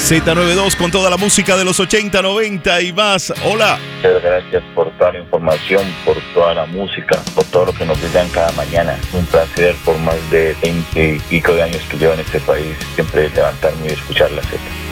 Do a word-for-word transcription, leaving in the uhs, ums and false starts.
Z noventa y dos con toda la música de los ochenta, noventa y más. Hola. Muchas gracias por toda la información, por toda la música, por todo lo que nos brindan cada mañana. Un placer por más de veinte y pico de años que llevo en este país, siempre levantarme y escuchar la Z.